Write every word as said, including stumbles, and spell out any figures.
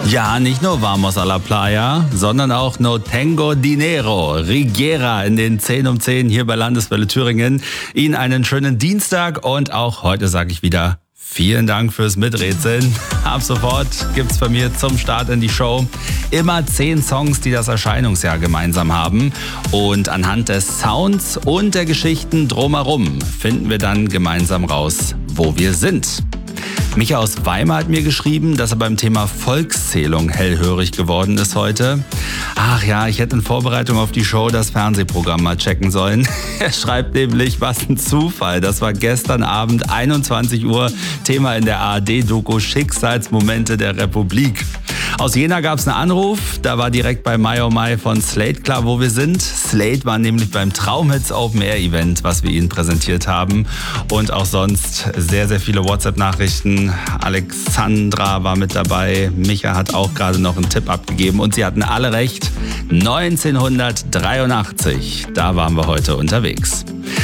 Ja, nicht nur Vamos a la Playa, sondern auch No Tengo Dinero, Rigiera in den zehn um zehn hier bei Landeswelle Thüringen. Ihnen einen schönen Dienstag und auch heute sage ich wieder vielen Dank fürs Miträtseln. Ab sofort gibt's bei mir zum Start in die Show immer zehn Songs, die das Erscheinungsjahr gemeinsam haben. Und anhand des Sounds und der Geschichten drumherum finden wir dann gemeinsam raus, wo wir sind. Micha aus Weimar hat mir geschrieben, dass er beim Thema Volkszählung hellhörig geworden ist heute. Ach ja, ich hätte in Vorbereitung auf die Show das Fernsehprogramm mal checken sollen. Er schreibt nämlich, was ein Zufall. Das war gestern Abend einundzwanzig Uhr Thema in der A R D-Doku Schicksalsmomente der Republik. Aus Jena gab es einen Anruf, da war direkt bei My Oh My von Slate klar, wo wir sind. Slate war nämlich beim Traumhits Open Air Event, was wir Ihnen präsentiert haben. Und auch sonst sehr, sehr viele WhatsApp-Nachrichten. Alexandra war mit dabei, Micha hat auch gerade noch einen Tipp abgegeben und sie hatten alle recht. neunzehnhundertdreiundachtzig, da waren wir heute unterwegs.